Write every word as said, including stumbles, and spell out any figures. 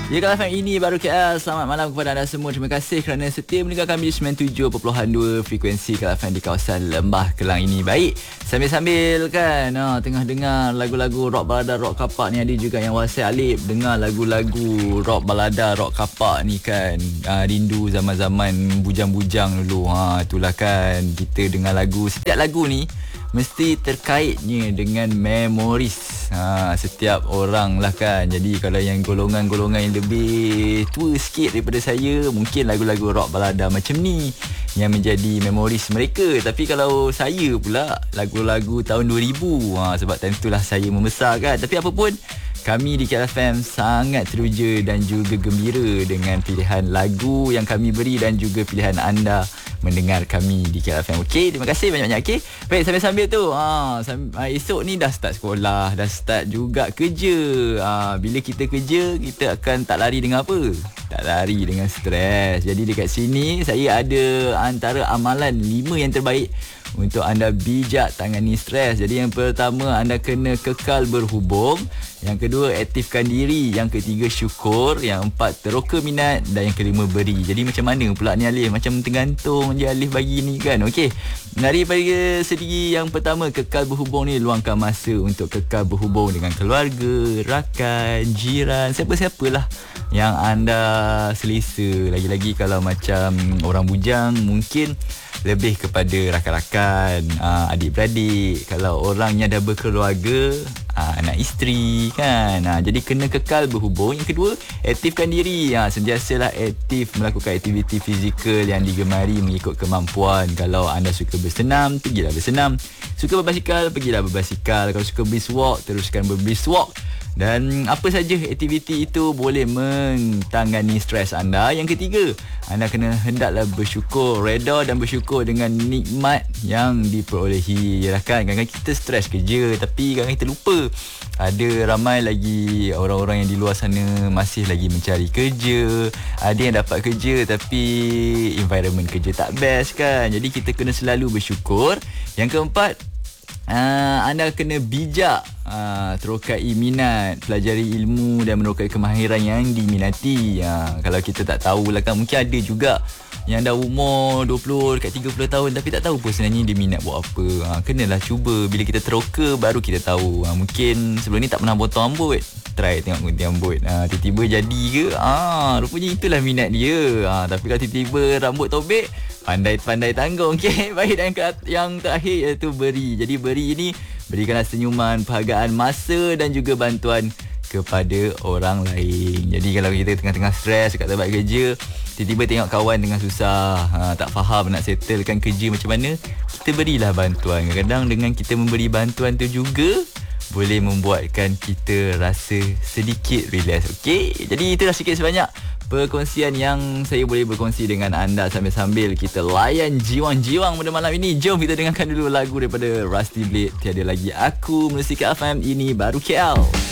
Ya, K L F M ini baru K L. Selamat malam kepada anda semua. Terima kasih kerana setia mendengarkan kami di sembilan puluh tujuh perpuluhan dua frekuensi K L F M di kawasan Lembah Kelang ini. Baik, sambil-sambil kan ha, tengah dengar lagu-lagu rock balada, rock kapak ni. Ada juga yang WhatsApp Alip dengar lagu-lagu rock balada, rock kapak ni kan. ha, Rindu zaman-zaman bujang-bujang dulu. ha, Itulah kan, kita dengar lagu. Setiap lagu ni mesti terkaitnya dengan memoris ha, setiap orang lah kan. Jadi kalau yang golongan-golongan yang lebih tua sikit daripada saya, mungkin lagu-lagu rock balada macam ni yang menjadi memoris mereka. Tapi kalau saya pula, lagu-lagu tahun dua ribu, ha, sebab tentulah saya membesar kan. Tapi apa pun, kami di K L F M sangat teruja dan juga gembira dengan pilihan lagu yang kami beri dan juga pilihan anda mendengar kami di K L F M. Okey, terima kasih banyak-banyak. Okey. Baik, sambil-sambil tu, ha, sambil, ha, esok ni dah start sekolah, dah start juga kerja. Ha, bila kita kerja, kita akan tak lari dengan apa? Tak lari dengan stres. Jadi dekat sini saya ada antara amalan lima yang terbaik untuk anda bijak tangani stres. Jadi yang pertama, anda kena kekal berhubung. Yang kedua, aktifkan diri. Yang ketiga, syukur. Yang empat, teroka minat. Dan yang kelima, beri. Jadi macam mana pula ni Alif? Macam tergantung je Alif bagi ni kan. Okey, daripada segi yang pertama, kekal berhubung ni, luangkan masa untuk kekal berhubung dengan keluarga, rakan, jiran, siapa-siapalah yang anda selesa. Lagi-lagi kalau macam orang bujang, mungkin lebih kepada rakan-rakan, aa, adik-beradik. Kalau orangnya dah berkeluarga, aa, anak isteri kan. Aa, jadi kena kekal berhubung. Yang kedua, aktifkan diri. Aa, sentiasalah aktif melakukan aktiviti fizikal yang digemari mengikut kemampuan. Kalau anda suka bersenam, pergilah bersenam. Suka berbasikal, pergilah berbasikal. Kalau suka brisk walk, teruskan berbrisk walk. Dan apa saja aktiviti itu boleh mentangani stres anda. Yang ketiga, anda kena hendaklah bersyukur, reda dan bersyukur dengan nikmat yang diperolehi. Yalah kan, kadang-kadang kita stres kerja, tapi kadang-kadang kita lupa ada ramai lagi orang-orang yang di luar sana masih lagi mencari kerja. Ada yang dapat kerja tapi environment kerja tak best kan. Jadi kita kena selalu bersyukur. Yang keempat, Uh, anda kena bijak, uh, terokai minat, pelajari ilmu dan menerokai kemahiran yang diminati. uh, Kalau kita tak tahulah kan, mungkin ada juga yang dah umur dua puluh dekat tiga puluh tahun tapi tak tahu pun sebenarnya dia minat buat apa. uh, Kenalah cuba. Bila kita teroka, baru kita tahu. uh, Mungkin sebelum ni tak pernah potong rambut, try tengok gunting rambut. uh, Tiba-tiba jadi ke? Ah, rupanya itulah minat dia. uh, Tapi kalau tiba-tiba rambut tobek, pandai-pandai tanggung. Okay, baik. Dan yang terakhir iaitu beri. Jadi beri ini, berikanlah senyuman, penghargaan, masa dan juga bantuan kepada orang lain. Jadi kalau kita tengah-tengah stres dekat tempat kerja, tiba-tiba tengok kawan dengan susah, ha, tak faham nak settlekan kerja macam mana, kita berilah bantuan. Kadang-kadang dengan kita memberi bantuan tu juga boleh membuatkan kita rasa sedikit relax. Okey, jadi itulah sikit sebanyak perkongsian yang saya boleh berkongsi dengan anda sambil-sambil kita layan jiwang-jiwang pada malam ini. Jom kita dengarkan dulu lagu daripada Rusty Blade, Tiada Lagi Aku, menerusi K L F M ini baru K L.